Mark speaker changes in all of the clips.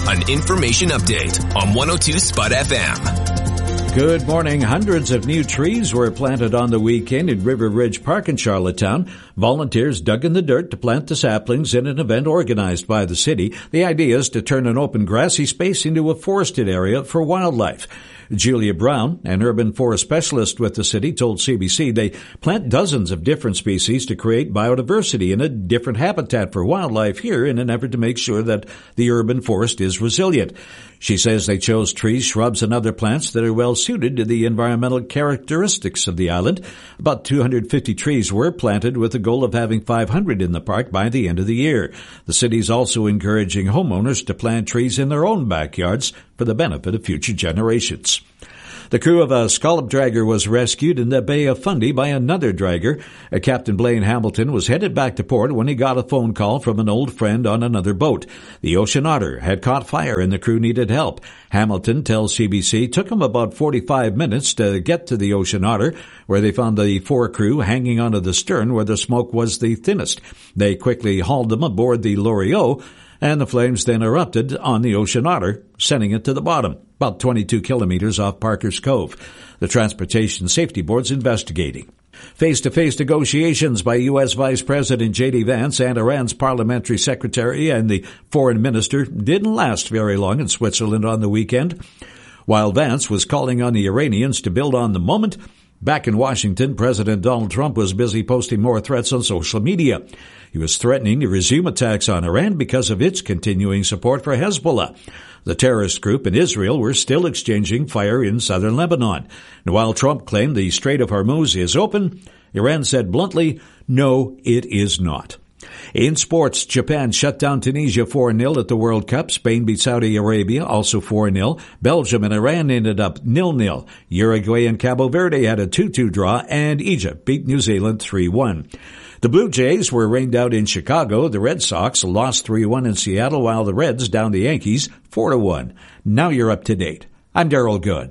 Speaker 1: an information update on 102 Spot FM.
Speaker 2: Good morning. Hundreds of new trees were planted on the weekend in River Ridge Park in Charlottetown. Volunteers dug in the dirt to plant the saplings in an event organized by the city. The idea is to turn an open grassy space into a forested area for wildlife. Julia Brown, an urban forest specialist with the city, told CBC they plant dozens of different species to create biodiversity in a different habitat for wildlife here in an effort to make sure that the urban forest is resilient. She says they chose trees, shrubs, and other plants that are well suited to the environmental characteristics of the island. About 250 trees were planted with the goal of having 500 in the park by the end of the year. The city is also encouraging homeowners to plant trees in their own backyards for the benefit of future generations. The crew of a scallop dragger was rescued in the Bay of Fundy by another dragger. Captain Blaine Hamilton was headed back to port when he got a phone call from an old friend on another boat. The Ocean Otter had caught fire and the crew needed help. Hamilton tells CBC it took him about 45 minutes to get to the Ocean Otter, where they found the four crew hanging onto the stern where the smoke was the thinnest. They quickly hauled them aboard the Loriot, and the flames then erupted on the Ocean Otter, sending it to the bottom, about 22 kilometers off Parker's Cove. The Transportation Safety Board's investigating. Face-to-face negotiations by U.S. Vice President J.D. Vance and Iran's parliamentary secretary and the foreign minister didn't last very long in Switzerland on the weekend. While Vance was calling on the Iranians to build on the moment, back in Washington, President Donald Trump was busy posting more threats on social media. He was threatening to resume attacks on Iran because of its continuing support for Hezbollah. The terrorist group and Israel were still exchanging fire in southern Lebanon. And while Trump claimed the Strait of Hormuz is open, Iran said bluntly, no, it is not. In sports, Japan shut down Tunisia 4-0 at the World Cup. Spain beat Saudi Arabia, also 4-0. Belgium and Iran ended up 0-0. Uruguay and Cabo Verde had a 2-2 draw, and Egypt beat New Zealand 3-1. The Blue Jays were rained out in Chicago. The Red Sox lost 3-1 in Seattle, while the Reds downed the Yankees 4-1. Now you're up to date. I'm Darryl Good.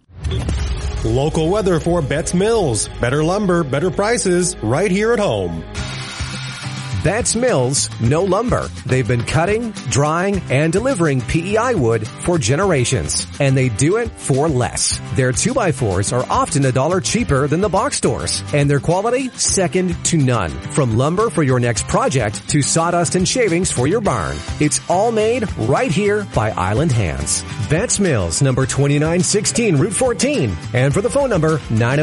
Speaker 3: Local weather for Betts Mills. Better lumber, better prices, right here at home.
Speaker 4: Betts Mills, no lumber. They've been cutting, drying, and delivering PEI wood for generations, and they do it for less. Their 2x4s are often $1 cheaper than the box stores, and their quality second to none. From lumber for your next project to sawdust and shavings for your barn, it's all made right here by Island Hands. Betts Mills, number 2916 Route 14, and for the phone number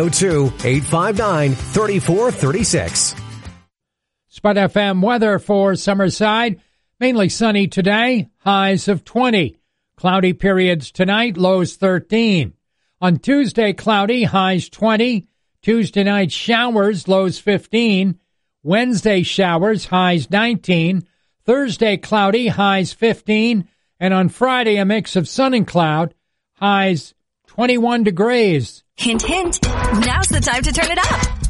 Speaker 4: 902-859-3436.
Speaker 5: Spot FM weather for Summerside. Mainly sunny today, highs of 20. Cloudy periods tonight, lows 13. On Tuesday, cloudy, highs 20. Tuesday night, showers, lows 15. Wednesday, showers, highs 19. Thursday, cloudy, highs 15. And on Friday, a mix of sun and cloud, highs 21 degrees.
Speaker 6: Hint, hint. Now's the time to turn it up.